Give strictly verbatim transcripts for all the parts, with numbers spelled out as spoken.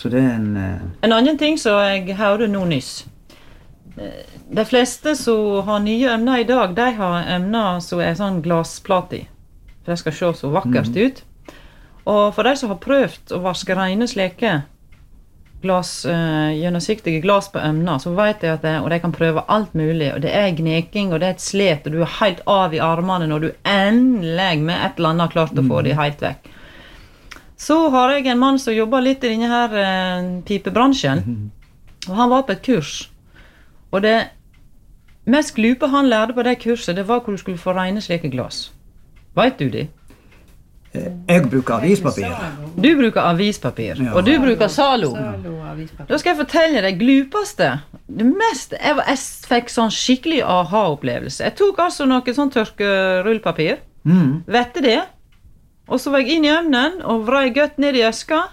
Så det er en... Uh... En annen ting som jeg hørte nå nyss. De fleste som har nye emner i dag, de har emner som er sånn glassplate i. For det skal se så vakkert mm. ut. Og for de som har prøvd å vaske rene sleke glass, uh, gjennomsiktige glass på emner, så vet jeg at det, og de kan prøve alt mulig, og det er gneking, og det er et slet, og du er helt av i armene når du endelig med et eller annet klart å få det helt vekk. Så har jeg en mann som jobber litt i denne her uh, pipebransjen, og han var på et kurs. Og det mest glupe han lærte på det kurset, det var hvor du skulle få rene slike glass. Vet du det? Jeg bruker avispapir. Du bruker avispapir, ja. Og du bruker Zalo. Da skal jeg fortelle deg glupeste. Det mest, jeg, var, jeg fikk sånn skikkelig aha-opplevelse. Jeg tok altså noe sånn tørkerullpapir, mm. vette det, og så var jeg inn i øvnen og vrei gøtt ned i øska,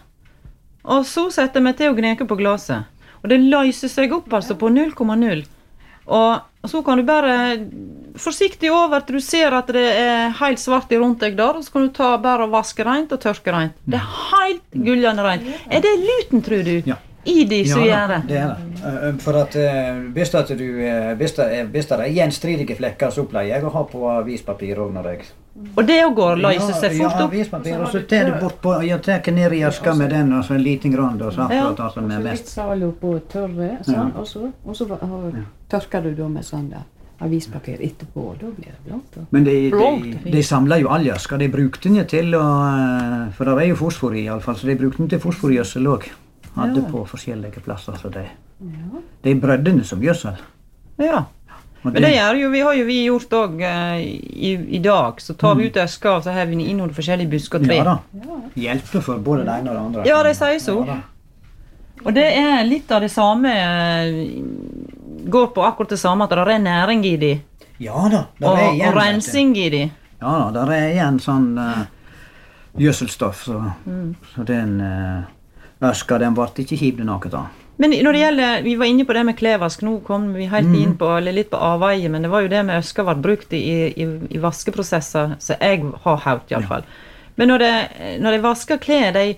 og så sette jeg meg til å gneke på glaset. Og det løser seg opp altså på null komma null. Og så kan du bare forsiktig over til du ser at det er helt svart i rundt deg der, og så kan du ta bare og vaske rent og tørke rent. Det er helt gullende rent. Er det luten, tror du? Ja. I de som ja, gjør det? det er det. For at hvis, at du, hvis, det, hvis det er gjenstridige flekker, så pleier jeg å ha på avispapir også når jeg... Og det går å løse seg fort opp? Ja, avispapir, og så tar du bort på, jeg tar ned i aska med den, og så en liten grand, og så akkurat ja. Som er mest. Og så litt Zalo på tørre, sånn, ja. og, så, og så ja. Tørker du da med sånn der avispapir etterpå, og da blir det blått. Men de, de, de samler jo all aska, de brukte den til å, for det er jo fosfor i alle fall, så de brukte den til fosforgjødsel også. Hadde ja. På forskjellige plasser, så de, ja. De brødde den som gjødsel. Ja. Men det gjør jo, vi har jo vi gjort også, uh, i, i dag, så tar vi ut øska, og så har vi inn noen forskjellige busker og tre. Ja da, hjelper for både det ene og det andre. Ja, det sier så. Ja, og det er litt av det samme, uh, går på akkurat det samme, at det er næring i de. Ja da, det og, er igjen. Og rensing i de. Ja da, det er igjen sånn uh, gjødselstoff, så, mm. så den uh, øska, den ble ikke kjiblet noe da. Men når det gjelder, vi var inne på det med klevask, nå kom vi helt inn på, eller litt på avveie, men det var jo det med øska var brukt i, i, i vaskeprosesser, så jeg har hørt i alle fall. Ja. Men når, det, når de vasker klær, de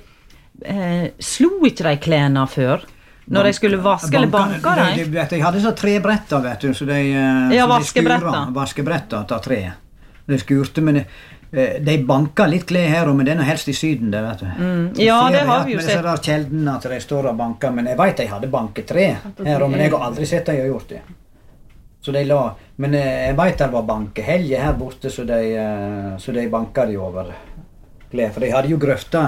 eh, slo ikke de klærne før? Når de skulle vaske banka, eller banka de? De, de, de hadde så tre bretter, vet du, så de, ja, vaskebretter. Vaskebretter av tre. De skurte, men... De banker litt klær her, men det er helst i syden, det vet du. Mm. Ja, det har vi jo sett. Men det er sjelden at de står og banker, men jeg vet de hadde banket tre her, men jeg har aldri sett de har gjort det. Så de la, men jeg vet det var bankehelge her borte, så de, så de banker de over klær. For de hadde jo grøfta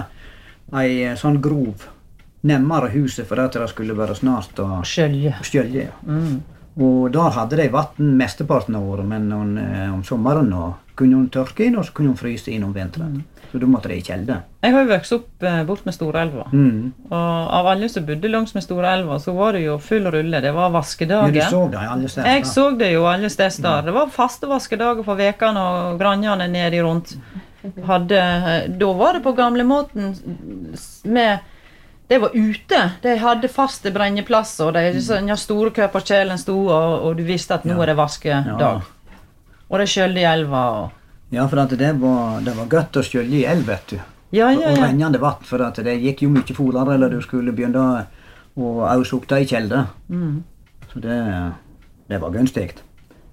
ei sånn grov nemmere huset, for at det skulle være snart å skjølge. skjølge ja. Mm. Og der hadde de vatten mesteparten av året, men om, om sommeren nå kunne hun tørke inn, og så kunne hun fryse inn om vinteren. Mm. Så da måtte de i kjelde. Jeg har jo vokst opp eh, bort med Storelva. Mm. Og av alle som bodde langs med Storelva, så var det jo full rulle. Det var vaskedager. Ja, du så det alle steder. Jeg så det jo alle steder. Ja. Det var faste vaskedager for vekene, og granjene nede i rundt. Hadde, da var det på gamle måten med... Det var ute. De hadde faste brenneplasser, og de sånn, ja, store køperkjelen stod, og, og du visste at nå er det vaskedag. Ja. Og det skjølde i elva. Og... Ja, for at det var, det var godt å skjølge i elv, vet du. Ja, ja, ja. Og rennende vatt, for at det gikk jo mye forere, eller du skulle begynne å avsukte i kjelde. Mm. Så det, det var gunstigt.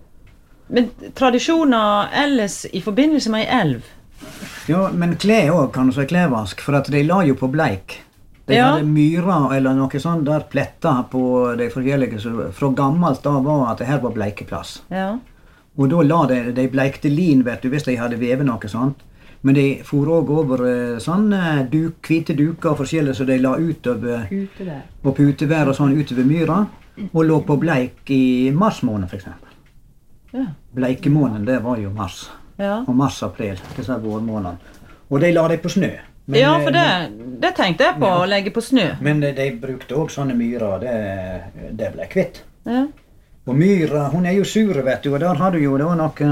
Men tradisjoner ellers i forbindelse med en elv? Ja, men klær også, kan du si klevask, for at de la jo på bleik. De ja. Hadde myrer eller noe sånt der pletter på de forskjellige, så fra gammelt da var at det her var bleikeplass. Ja. Og da la de, de bleikte lin, vet du, hvis de hadde vevet noe sånt. Men de for også over sånn duk, hvite duker og forskjellige, så de la utover Putevær. Og putevær og sånn utover myra, og lå på bleik i marsmåned for eksempel. Ja. Bleikemåneden, det var jo mars. Ja. Og mars-april, disse vårmånedene. Og de la de på snø. Men, ja, for det, det tenkte jeg på, ja. Å legge på snø. Men de, de brukte også sånne myrer, det, det ble kvitt. Ja. Og myra, hun er jo sur, vet du, og der har du jo da noe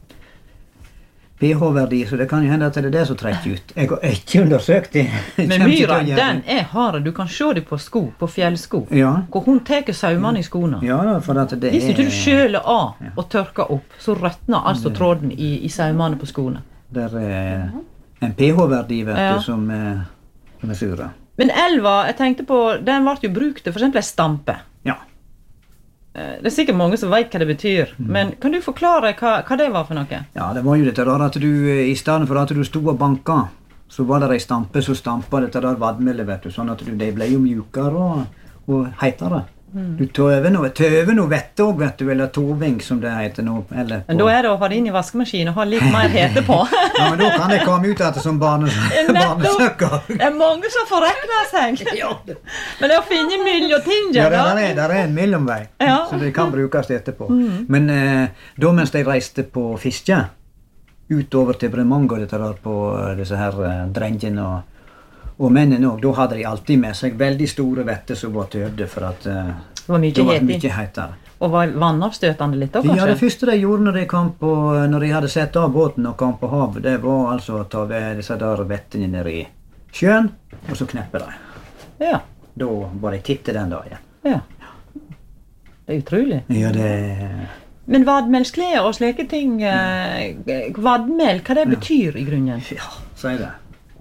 pH-verdi, så det kan jo hende at det er det som trekker ut. Jeg har ikke undersøkt det. Men myra, den er hard. Du kan se det på sko, på fjellsko. Ja. Hvor hun teker saumene i skoene. Ja, for at det Hvis er... Hvis du skjøler av ja. Og tørker opp, så røtner altså tråden i, i saumene på skoene. Der er... En pH-verdi, vet ja. Du, som, som er sure. Men elva, jeg tenkte på, den ble jo brukt til for eksempel en stampe. Ja. Det er sikkert mange som vet hva det betyr, mm. men kan du forklare hva, hva det var for noe? Ja, det var jo dette der at du, i stedet for at du stod og banka, så var det en stampe som stampa dette der vadmelet, vet du, sånn at du, det ble jo mjukere og, og heitere. Mm. Du tøver noe, tøver noe vette også, vet du, eller toving som det heter nå. Eller men da er det å ha det inn i vaskemaskinen og ha litt mer hete på. Ja, men da kan det komme ut etter som barnesøkker. Det er mange som får rekne seg. Ja. Men det er å finne miljø og ting, ja, der er, der er en mellomvei, ja. Så det kan brukes etterpå. Mm. Men eh, da mens de reiste på fiske, utover til Bremanger, dette der på disse her eh, drengene og Og mennene også, da hadde de alltid med seg veldig store vetter som var tøvde, for at uh, det var mye, det var mye hetere. Og var vannavstøtende litt da, kanskje? Ja, det første de gjorde når de, kom på, når de hadde sett av båten og kom på hav, det var altså å ta ved disse der vettene ned i sjøen, og så kneppe de. Ja. Da var de titte den dagen. Ja. Det er utrolig. Ja, det... Men vadmelsklær og slike ting, eh, vadmel, hva det betyr i grunnen? Ja, sier det.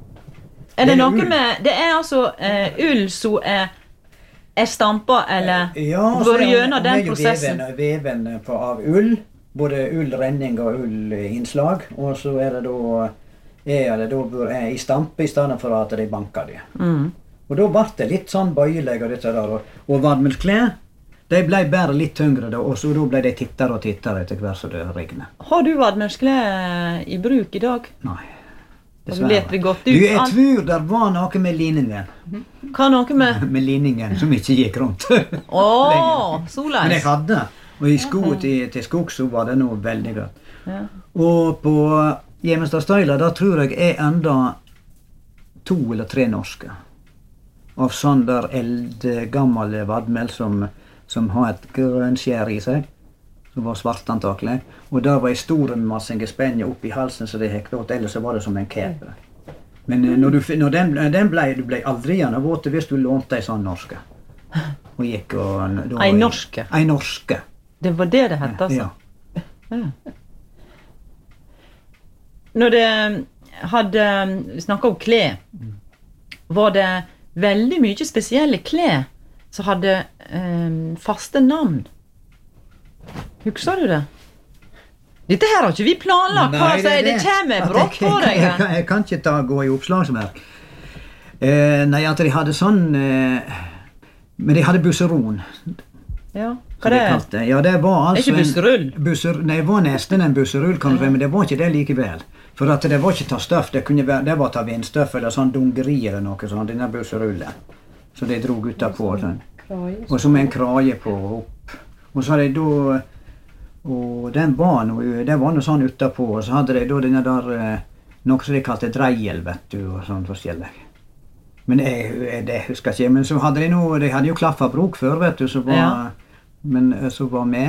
Er det, det noe ull. Med, det er altså eh, ull som er, er stampa, eller ja, går gjennom den prosessen? Ja, veven, veven på, av ull, både ullrenning og ullinnslag, og så er det da, er det da er i stampe i stedet for at de banker det. Mm. Og da ble det litt sånn bøyelig og dette der, og, og vadmelsklær, de ble bare litt tyngre da, og så da ble de tittere og tittere etter hver som det regnet. Har du vadmelsklær i bruk i dag? Nei. Dessverre. Godt ut. Du, jeg tror det var noe med liningen. Hva noe med? Med liningen, som ikke gikk rundt. Åh, soleis. Men jeg hadde, og i sko til, til skog så var det noe veldig godt. Ja. Og på Gjemestadstøyla, da tror jeg er enda to eller tre norske. Av sånn der eldgamle vadmel som, som har et grønnskjær i seg. Som var svart antakelig. Og der var en stor massengespenne opp i halsen, så det hekk låt, ellers så var det som en kæpe. Men når, du, når den, den ble, du ble aldri igjen av våte hvis du lånte en sånn norske. Og gikk og... Da, en norske? En norske. Det var det det hette, altså? Ja. Ja. Når det hadde snakket om klær, var det veldig mye spesielle klær som hadde um, faste navn. Husker du det? Dette her har ikke vi planlagt. Hva sier det? Det kommer brått på deg. Jeg, jeg, jeg kan ikke ta, gå i oppslagsverk. Eh, nei, at de hadde sånn... Eh, men de hadde busseron. Ja, hva det er? Det. Ja, det var altså... Ikke busserull? Busser, nei, det var nesten en busserull, kan du si, men det var ikke det likevel. For at det var ikke ta støff, det, kunne være, det var ta vindstøff, eller sånn dungeri eller noe sånn, denne busserullen. Så de drog ut på sånn. Og så med en kraje på opp. Og så hadde de da... Og den var noe, det var noe sånn utenpå, og så hadde de da denne der, noe som de kalte dreiel, vet du, og sånn forskjellig. Men jeg, jeg, det husker jeg ikke, men så hadde de noe, de hadde jo klaffabrok før, vet du, så var, ja. Men så var med.